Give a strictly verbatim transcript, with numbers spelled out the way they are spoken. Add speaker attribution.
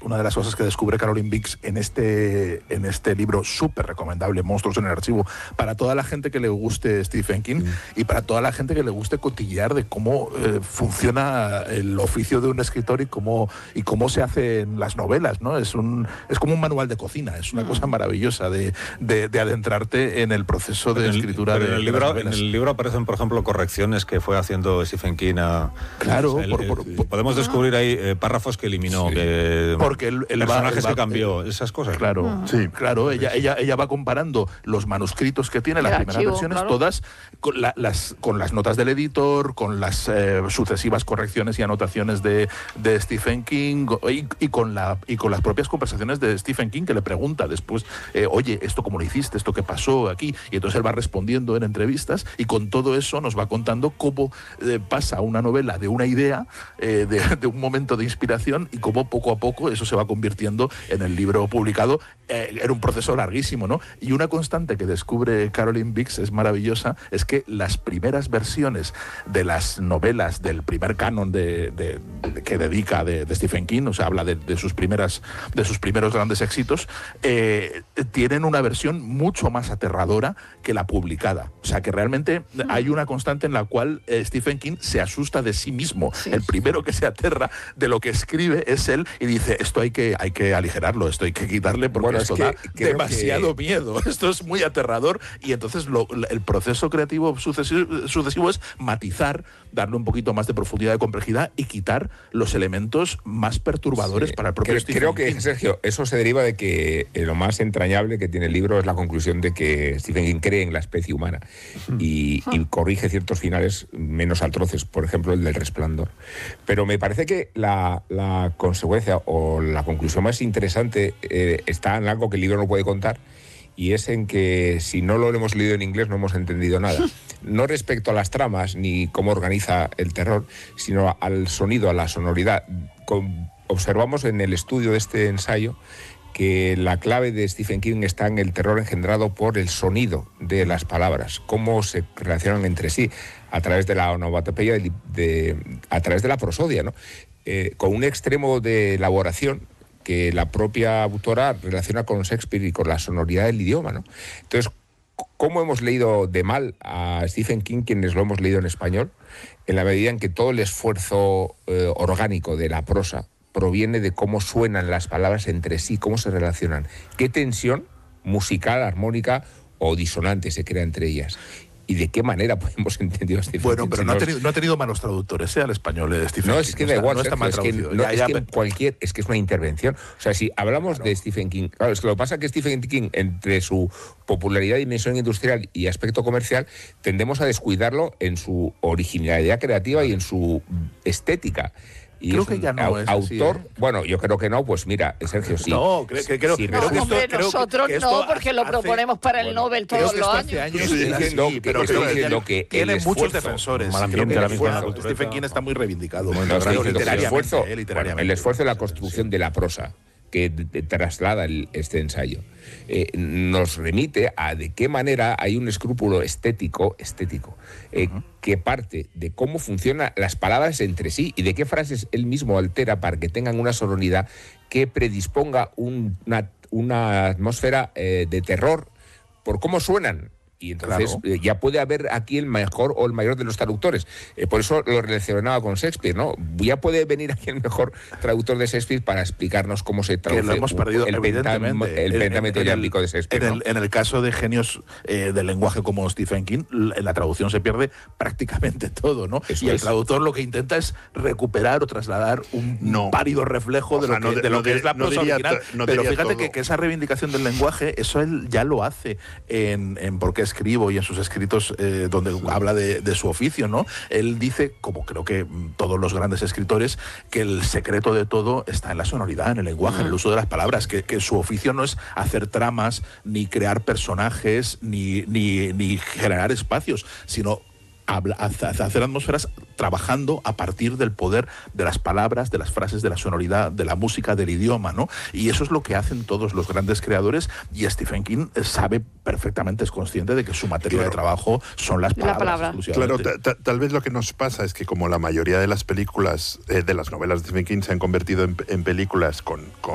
Speaker 1: una de las cosas que descubre Caroline Biggs en este, en este libro súper recomendable, Monstruos en el Archivo, para toda la gente que le guste Stephen King mm. y para toda la gente que le guste cotillear de cómo eh, funciona el oficio de un escritor y cómo, y cómo se hacen las novelas, ¿no? Es, un, es como un manual de cocina, es una mm. cosa maravillosa de, de, de adentrarte en el proceso de
Speaker 2: pero
Speaker 1: escritura
Speaker 2: el,
Speaker 1: de,
Speaker 2: en el
Speaker 1: de
Speaker 2: libro,
Speaker 1: las novelas.
Speaker 2: En el libro aparecen, por ejemplo, correcciones que fue haciendo Stephen King a...
Speaker 1: Claro.
Speaker 2: El,
Speaker 1: por,
Speaker 2: el,
Speaker 1: por,
Speaker 2: el,
Speaker 1: por,
Speaker 2: podemos descubrir ahí eh, párrafos que eliminó,
Speaker 1: sí.
Speaker 2: que,
Speaker 1: porque el, el
Speaker 2: personajes
Speaker 1: va, el va,
Speaker 2: que cambió,
Speaker 1: el,
Speaker 2: esas cosas.
Speaker 1: Claro, uh-huh. sí, claro, ella, ella, ella va comparando los manuscritos que tiene, las primeras archivo, versiones, claro. todas con, la, las, con las notas del editor, con las eh, sucesivas correcciones y anotaciones de, de Stephen King y, y, con la, y con las propias conversaciones de Stephen King, que le pregunta después, eh, oye, ¿esto cómo lo hiciste? ¿Esto qué pasó aquí? Y entonces él va respondiendo en entrevistas y con todo eso nos va contando cómo eh, pasa una novela de una idea, eh, de, de un momento de inspiración y cómo poco a poco eso se va convirtiendo en el libro publicado. Eh, era un proceso larguísimo, ¿no? Y una constante que descubre Caroline Biggs es maravillosa, es que las primeras versiones de las novelas del primer canon de, de, de, que dedica de, de Stephen King, o sea, habla de, de, sus, primeras, de sus primeros grandes éxitos, eh, tienen una versión mucho más aterradora que la publicada. O sea, que realmente mm. hay una constante en la cual eh, Stephen King se asusta de sí mismo. Sí. El primero que se aterra de lo que escribe es él y dice, esto hay que, hay que aligerarlo, esto hay que quitarle porque bueno, esto es que, da demasiado que... miedo, esto es muy aterrador. Y entonces lo, el proceso creativo sucesivo, sucesivo es matizar, darle un poquito más de profundidad, de complejidad y quitar los elementos más perturbadores sí. para el propio
Speaker 3: creo,
Speaker 1: Stephen
Speaker 3: creo
Speaker 1: King.
Speaker 3: que, Sergio, eso se deriva de que eh, lo más entrañable que tiene el libro es la conclusión de que Stephen King cree en la especie humana y, y corrige ciertos finales menos atroces, por ejemplo el del Resplandor. Pero me parece que la, la consecuencia o la conclusión más interesante eh, está en algo que el libro no puede contar, y es en que si no lo hemos leído en inglés no hemos entendido nada. No respecto a las tramas ni cómo organiza el terror, sino al sonido, a la sonoridad. Con, observamos en el estudio de este ensayo que la clave de Stephen King está en el terror engendrado por el sonido de las palabras, cómo se relacionan entre sí a través de la onomatopeya, de, de, a través de la prosodia, ¿no? Eh, con un extremo de elaboración que la propia autora relaciona con Shakespeare y con la sonoridad del idioma, ¿no? Entonces, ¿cómo hemos leído de mal a Stephen King quienes lo hemos leído en español? En la medida en que todo el esfuerzo eh, orgánico de la prosa proviene de cómo suenan las palabras entre sí, cómo se relacionan, qué tensión musical, armónica o disonante se crea entre ellas. ¿Y de qué manera hemos entendido a Stephen
Speaker 1: bueno,
Speaker 3: King?
Speaker 1: Bueno, pero no ha, tenido, no ha tenido malos traductores, ¿eh? Al español de Stephen
Speaker 3: no,
Speaker 1: King.
Speaker 3: Es que da igual,
Speaker 1: no está, no está
Speaker 3: es, que, no, ya, es, ya, que cualquier, es que es una intervención. O sea, si hablamos claro. de Stephen King... Claro, es que lo que pasa es que Stephen King, entre su popularidad, dimensión industrial y aspecto comercial, tendemos a descuidarlo en su originalidad creativa y en su estética. Y
Speaker 1: creo
Speaker 3: es
Speaker 1: que ya no
Speaker 3: au,
Speaker 1: es
Speaker 3: autor,
Speaker 1: así, ¿eh?
Speaker 3: Bueno, yo creo que no, pues mira, Sergio, sí.
Speaker 1: No, creo que, creo,
Speaker 3: sí,
Speaker 1: creo
Speaker 4: no,
Speaker 1: que
Speaker 4: hombre,
Speaker 1: esto,
Speaker 4: nosotros
Speaker 1: creo que
Speaker 4: no, porque lo proponemos para el bueno, Nobel todos los años.
Speaker 1: años
Speaker 3: estoy diciendo,
Speaker 1: sí, pero
Speaker 3: estoy diciendo que
Speaker 1: tiene
Speaker 3: el esfuerzo,
Speaker 1: muchos defensores.
Speaker 2: Mal ambiente,
Speaker 1: el
Speaker 2: la
Speaker 1: esfuerzo, Stephen King está muy reivindicado.
Speaker 3: Bueno, no,
Speaker 1: no,
Speaker 3: el, esfuerzo,
Speaker 1: eh,
Speaker 3: bueno, el esfuerzo de la construcción sí. de la prosa que de, de, traslada el, este ensayo eh, nos remite a de qué manera hay un escrúpulo estético, estético eh, uh-huh. que parte de cómo funcionan las palabras entre sí y de qué frases él mismo altera para que tengan una sonoridad que predisponga un, una, una atmósfera eh, de terror por cómo suenan. Y entonces claro. eh, ya puede haber aquí el mejor o el mayor de los traductores. Eh, por eso lo relacionaba con Shakespeare, ¿no? Ya puede venir aquí el mejor traductor de Shakespeare para explicarnos cómo se traduce
Speaker 1: que lo hemos perdido,
Speaker 3: el, pentam, el pentamento diálico de Shakespeare.
Speaker 1: En,
Speaker 3: ¿no?
Speaker 1: el, en el caso de genios eh, del lenguaje como Stephen King, en la traducción se pierde prácticamente todo, ¿no?
Speaker 3: Eso
Speaker 1: y el
Speaker 3: es.
Speaker 1: traductor lo que intenta es recuperar o trasladar un no. pálido reflejo o de lo, sea, que, no de, de lo no que de, es la prosa no original. No Pero fíjate que, que esa reivindicación del lenguaje, eso él ya lo hace en, en Por qué escribo y en sus escritos eh, donde habla de, de su oficio, ¿no? Él dice, como creo que todos los grandes escritores, que el secreto de todo está en la sonoridad, en el lenguaje, uh-huh. en el uso de las palabras, que, que su oficio no es hacer tramas, ni crear personajes, ni, ni, ni generar espacios, sino habla, hacer atmósferas trabajando a partir del poder de las palabras, de las frases, de la sonoridad, de la música, del idioma, ¿no? Y eso es lo que hacen todos los grandes creadores, y Stephen King sabe perfectamente, es consciente de que su materia claro. de trabajo son las palabras.
Speaker 4: La palabra.
Speaker 5: Claro, tal vez lo que nos pasa es que como la mayoría de las películas, eh, de las novelas de Stephen King se han convertido en, en películas con, con